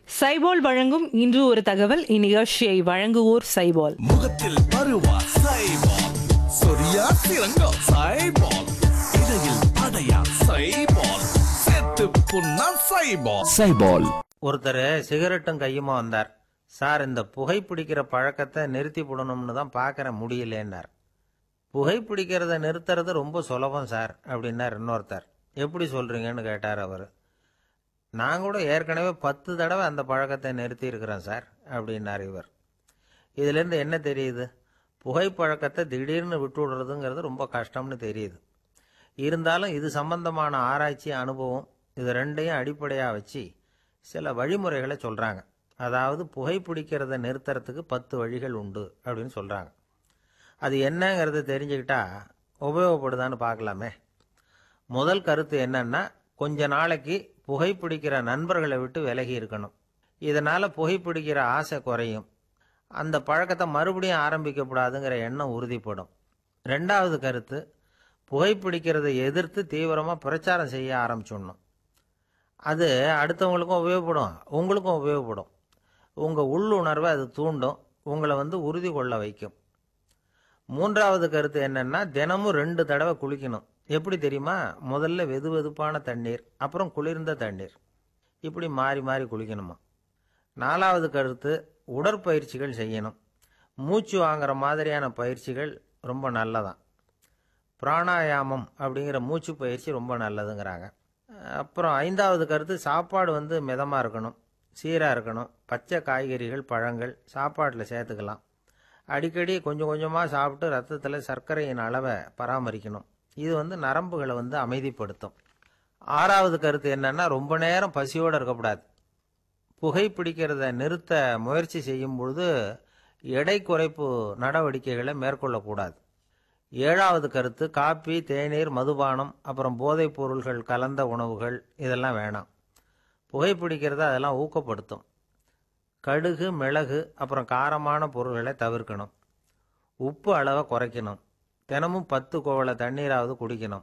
சைபால் வழங்கும் இன்று ஒரு தகவல். இந்நிகழ்ச்சியை வழங்குவோர் சைபால். முகத்தில் பருவா சைபால், சொரியா சிறங்கோ சைபால், இடையில் படையா சைபால், செத்து புண்ணா சைபால். சைபால். ஒருத்தர் சிகரெட்டும் கையுமா வந்தார். சார், இந்த புகைப்பிடிக்கிற பழக்கத்தை நிறுத்தி போடணும்னு தான் பார்க்குறேன், முடியலேன்னார். புகைப்பிடிக்கிறத நிறுத்துறது ரொம்ப சுலபம் சார் அப்படின்னார் இன்னொருத்தர். எப்படி சொல்கிறீங்கன்னு கேட்டார் அவர். நான் கூட ஏற்கனவே 10 தடவை அந்த பழக்கத்தை நிறுத்தி இருக்கிறேன் சார் அப்படின்னார் இவர். இதிலேருந்து என்ன தெரியுது? புகைப்பழக்கத்தை திடீர்னு விட்டு விடுறதுங்கிறது ரொம்ப கஷ்டம்னு தெரியுது. இருந்தாலும் இது சம்பந்தமான ஆராய்ச்சி, அனுபவம், இது ரெண்டையும் அடிப்படையாக வச்சு சில வழிமுறைகளை சொல்கிறாங்க. அதாவது புகைப்பிடிக்கிறத நிறுத்துறதுக்கு 10 வழிகள் உண்டு அப்படின்னு சொல்கிறாங்க. அது என்னங்கிறத தெரிஞ்சுக்கிட்டா உபயோகப்படுதான்னு பார்க்கலாமே. முதல் கருத்து என்னன்னா, கொஞ்ச நாளைக்கு புகைப்பிடிக்கிற நண்பர்களை விட்டு விலகி இருக்கணும். இதனால் புகைப்பிடிக்கிற ஆசை குறையும். அந்த பழக்கத்தை மறுபடியும் ஆரம்பிக்கப்படாதுங்கிற எண்ணம் உறுதிப்படும். ரெண்டாவது கருத்து, புகைப்பிடிக்கிறதை எதிர்த்து தீவிரமாக பிரச்சாரம் செய்ய ஆரம்பிச்சிடணும். அது அடுத்தவங்களுக்கும் உபயோகப்படும், உங்களுக்கும் உபயோகப்படும். உங்கள் உள்ளுணர்வை அது தூண்டும், உங்களை உறுதி கொள்ள வைக்கும். மூன்றாவது கருத்து என்னன்னா, தினமும் 2 தடவை குளிக்கணும். எப்படி தெரியுமா? முதல்ல வெது வெதுப்பான தண்ணீர், அப்புறம் குளிர்ந்த தண்ணீர், இப்படி மாறி மாறி குளிக்கணுமா. நாலாவது கருத்து, உடற்பயிற்சிகள் செய்யணும். மூச்சு வாங்குற மாதிரியான பயிற்சிகள் ரொம்ப நல்லதான். பிராணாயாமம் அப்படிங்கிற மூச்சு பயிற்சி ரொம்ப நல்லதுங்கிறாங்க. அப்புறம் ஐந்தாவது கருத்து, சாப்பாடு மிதமாக இருக்கணும், சீராக இருக்கணும். பச்சை காய்கறிகள், பழங்கள் சாப்பாட்டில் சேர்த்துக்கலாம். அடிக்கடி கொஞ்சம் கொஞ்சமாக சாப்பிட்டு ரத்தத்தில் சர்க்கரையின் அளவை பராமரிக்கணும். இது நரம்புகளை அமைதிப்படுத்தும். ஆறாவது கருத்து என்னன்னா, ரொம்ப நேரம் பசியோடு இருக்கக்கூடாது. புகைப்பிடிக்கிறத நிறுத்த முயற்சி செய்யும் பொழுது எடை குறைப்பு நடவடிக்கைகளை மேற்கொள்ளக்கூடாது. ஏழாவது கருத்து, காப்பி, தேநீர், மதுபானம், அப்புறம் போதைப் பொருள்கள் கலந்த உணவுகள் இதெல்லாம் வேணாம். புகைப்பிடிக்கிறத அதெல்லாம் ஊக்கப்படுத்தும். கடுகு, மிளகு, அப்புறம் காரமான பொருள்களை தவிர்க்கணும். உப்பு அளவை குறைக்கணும். தினமும் 10 குவளை தண்ணீராவது குடிக்கணும்.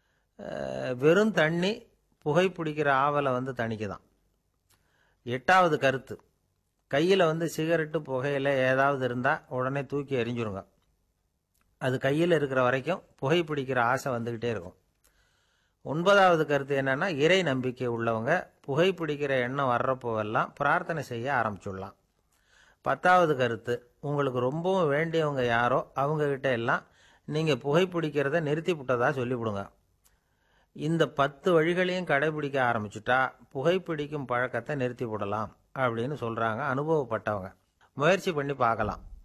வெறும் தண்ணி புகைப்பிடிக்கிற ஆவலை தணிக்குதான். எட்டாவது கருத்து, கையில் சிகரெட்டு, புகையில ஏதாவது இருந்தால் உடனே தூக்கி எறிஞ்சிருங்க. அது கையில் இருக்கிற வரைக்கும் புகைப்பிடிக்கிற ஆசை வந்துக்கிட்டே இருக்கும். ஒன்பதாவது கருத்து என்னன்னா, இறை நம்பிக்கை உள்ளவங்க புகைப்பிடிக்கிற எண்ணம் வர்றப்போவெல்லாம் பிரார்த்தனை செய்ய ஆரம்பிச்சுடலாம். 10வது கருத்து, உங்களுக்கு ரொம்பவும் வேண்டியவங்க யாரோ அவங்கக்கிட்ட எல்லாம் நீங்கள் புகைப்பிடிக்கிறத நிறுத்தி விட்டதா சொல்லிவிடுங்க. இந்த 10 வழிகளையும் கடைபிடிக்க ஆரம்பிச்சுட்டா புகைப்பிடிக்கும் பழக்கத்தை நிறுத்தி விடலாம் அப்படின்னு சொல்கிறாங்க அனுபவப்பட்டவங்க. முயற்சி பண்ணி பார்க்கலாம்.